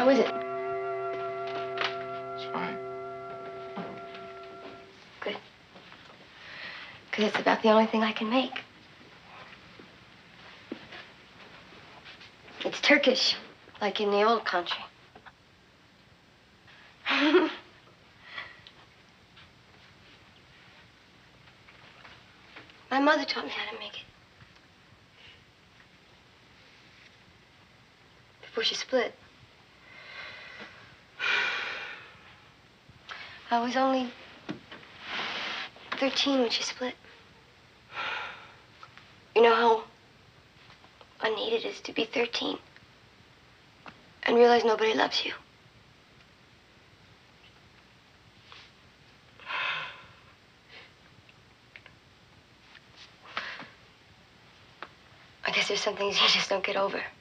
How is it? It's fine. Good. Because it's about the only thing I can make. It's Turkish, like in the old country. My mother taught me how to make it. Before she split. I was only 13 when she split. You know how neat it is to be 13 and realize nobody loves you. I guess there's some things you just don't get over.